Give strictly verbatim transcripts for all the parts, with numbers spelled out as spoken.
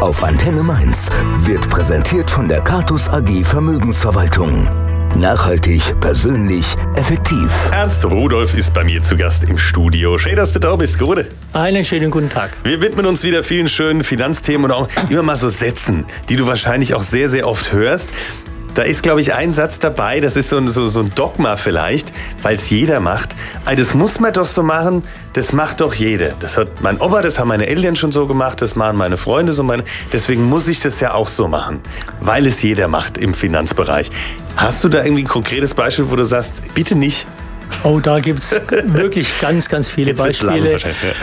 auf Antenne Mainz wird präsentiert von der Catus A G Vermögensverwaltung. Nachhaltig, persönlich, effektiv. Ernst Rudolph ist bei mir zu Gast im Studio. Schön, dass du da bist, Gode. Einen schönen guten Tag. Wir widmen uns wieder vielen schönen Finanzthemen und auch immer mal so Sätzen, die du wahrscheinlich auch sehr, sehr oft hörst. Da ist, glaube ich, ein Satz dabei, das ist so ein, so, so ein Dogma vielleicht, weil es jeder macht. Das muss man doch so machen, das macht doch jeder. Das hat mein Opa, das haben meine Eltern schon so gemacht, das machen meine Freunde so. Meine, deswegen muss ich das ja auch so machen, weil es jeder macht im Finanzbereich. Hast du da irgendwie ein konkretes Beispiel, wo du sagst, bitte nicht? Oh, da gibt es wirklich ganz, ganz viele Jetzt Beispiele.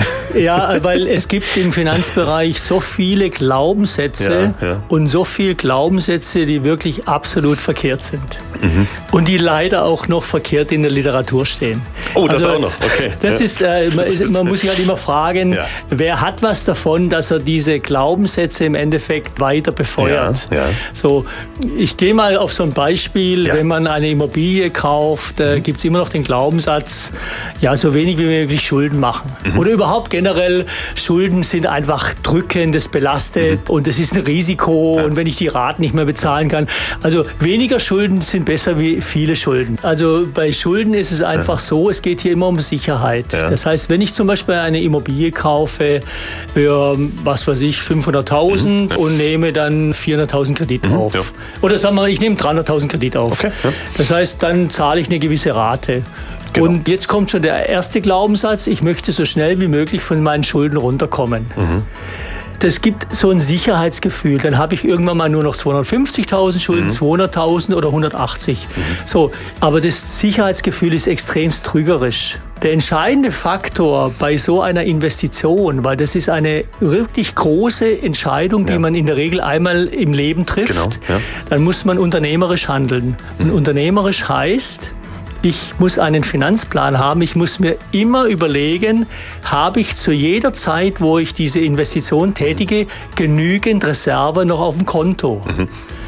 Ja. ja, weil es gibt im Finanzbereich so viele Glaubenssätze ja, ja. und so viele Glaubenssätze, die wirklich absolut verkehrt sind. Mhm. Und die leider auch noch verkehrt in der Literatur stehen. Oh, das also, auch noch, okay. Das ja. ist, äh, man, man muss sich halt immer fragen, ja. wer hat was davon, dass er diese Glaubenssätze im Endeffekt weiter befeuert. Ja, ja. So, ich gehe mal auf so ein Beispiel, ja. wenn man eine Immobilie kauft, äh, mhm. gibt es immer noch den Glaubenssatz, ja, so wenig wie möglich Schulden machen. Mhm. Oder überhaupt generell, Schulden sind einfach drückend, das belastet mhm. und es ist ein Risiko ja. und wenn ich die Raten nicht mehr bezahlen kann. Also weniger Schulden sind besser wie viele Schulden. Also bei Schulden ist es einfach ja. so, es geht hier immer um Sicherheit. Ja. Das heißt, wenn ich zum Beispiel eine Immobilie kaufe für, was weiß ich, fünfhunderttausend mhm. und nehme dann vierhunderttausend Kredit mhm. auf. Ja. Oder sagen wir, ich nehme dreihunderttausend Kredit auf. Okay. Ja. Das heißt, dann zahle ich eine gewisse Rate. Genau. Und jetzt kommt schon der erste Glaubenssatz, ich möchte so schnell wie möglich von meinen Schulden runterkommen. Mhm. Das gibt so ein Sicherheitsgefühl. Dann habe ich irgendwann mal nur noch zweihundertfünfzigtausend Schulden, mhm. zweihunderttausend oder hundertachtzig. Mhm. So, aber das Sicherheitsgefühl ist extremst trügerisch. Der entscheidende Faktor bei so einer Investition, weil das ist eine wirklich große Entscheidung, die ja. man in der Regel einmal im Leben trifft, genau. ja. dann muss man unternehmerisch handeln. Mhm. Und unternehmerisch heißt, ich muss einen Finanzplan haben. Ich muss mir immer überlegen, habe ich zu jeder Zeit, wo ich diese Investition tätige, genügend Reserve noch auf dem Konto. Mhm.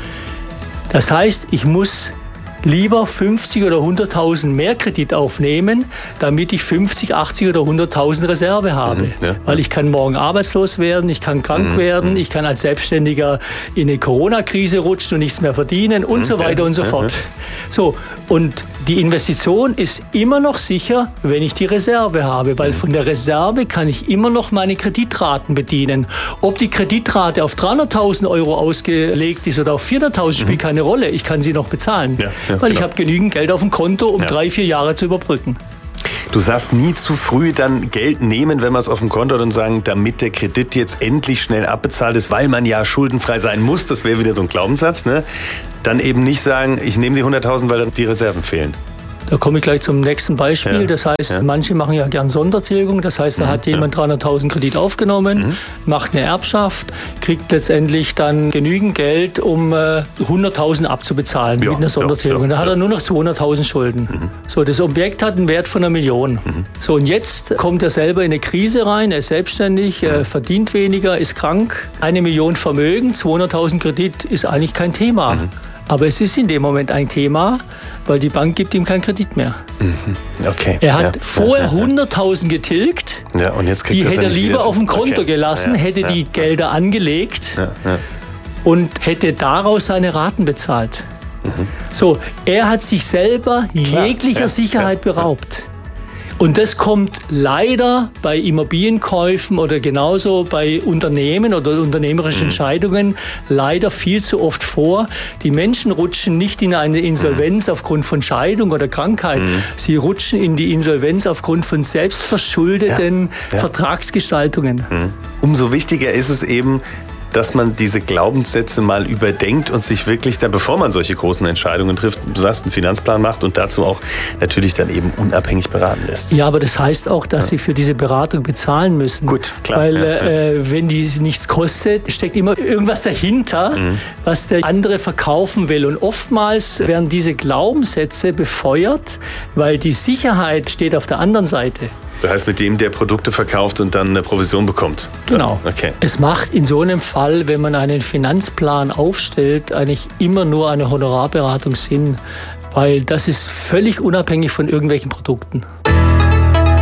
Das heißt, ich muss lieber fünfzig oder hunderttausend mehr Kredit aufnehmen, damit ich fünfzig, achtzig oder hunderttausend Reserve habe. Mhm, ja. Weil ich kann morgen arbeitslos werden, ich kann krank mhm, werden, ich kann als Selbstständiger in eine Corona-Krise rutschen und nichts mehr verdienen und mhm, so weiter ja, und so fort. Ja, ja. So, und die Investition ist immer noch sicher, wenn ich die Reserve habe, weil von der Reserve kann ich immer noch meine Kreditraten bedienen. Ob die Kreditrate auf dreihunderttausend Euro ausgelegt ist oder auf vierhunderttausend, spielt mhm. keine Rolle. Ich kann sie noch bezahlen, ja, ja, weil genau. ich habe genügend Geld auf dem Konto, um ja. drei, vier Jahre zu überbrücken. Du sagst nie zu früh dann Geld nehmen, wenn man es auf dem Konto hat und sagen, damit der Kredit jetzt endlich schnell abbezahlt ist, weil man ja schuldenfrei sein muss, das wäre wieder so ein Glaubenssatz, ne? Dann eben nicht sagen, ich nehme die hunderttausend, weil dann die Reserven fehlen. Da komme ich gleich zum nächsten Beispiel. Ja. Das heißt, ja. manche machen ja gern Sondertilgung. Das heißt, da mhm. hat jemand dreihunderttausend Kredit aufgenommen, mhm. macht eine Erbschaft, kriegt letztendlich dann genügend Geld, um äh, hunderttausend abzubezahlen ja. mit einer Sondertilgung. Ja. Ja. Da hat er nur noch zweihunderttausend Schulden. Mhm. So, das Objekt hat einen Wert von einer Million. Mhm. So, und jetzt kommt er selber in eine Krise rein, er ist selbstständig, mhm. äh, verdient weniger, ist krank. Eine Million Vermögen, zweihunderttausend Kredit ist eigentlich kein Thema. Mhm. Aber es ist in dem Moment ein Thema, weil die Bank gibt ihm keinen Kredit mehr. Mhm. Okay. Er hat ja. vorher hunderttausend getilgt, ja, und jetzt kriegt die hätte er lieber auf dem so. Konto okay. gelassen, ja, hätte ja, die ja. Gelder angelegt ja, ja. und hätte daraus seine Raten bezahlt. Mhm. So, er hat sich selber Klar. jeglicher ja, Sicherheit ja, beraubt. Ja. Und das kommt leider bei Immobilienkäufen oder genauso bei Unternehmen oder unternehmerischen mhm. Entscheidungen leider viel zu oft vor. Die Menschen rutschen nicht in eine Insolvenz mhm. aufgrund von Scheidung oder Krankheit. Mhm. Sie rutschen in die Insolvenz aufgrund von selbstverschuldeten ja. Ja. Vertragsgestaltungen. Mhm. Umso wichtiger ist es eben, dass man diese Glaubenssätze mal überdenkt und sich wirklich dann, bevor man solche großen Entscheidungen trifft, du sagst, einen Finanzplan macht und dazu auch natürlich dann eben unabhängig beraten lässt. Ja, aber das heißt auch, dass ja. Sie für diese Beratung bezahlen müssen. Gut, klar. Weil ja, ja. Äh, wenn die nichts kostet, steckt immer irgendwas dahinter, mhm. was der andere verkaufen will. Und oftmals werden diese Glaubenssätze befeuert, weil die Sicherheit steht auf der anderen Seite. Das heißt, mit dem, der Produkte verkauft und dann eine Provision bekommt. Genau. Okay. Es macht in so einem Fall, wenn man einen Finanzplan aufstellt, eigentlich immer nur eine Honorarberatung Sinn, weil das ist völlig unabhängig von irgendwelchen Produkten.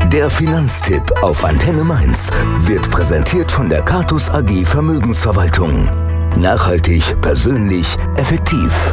Der Finanztipp auf Antenne Mainz wird präsentiert von der Catus A G Vermögensverwaltung. Nachhaltig, persönlich, effektiv.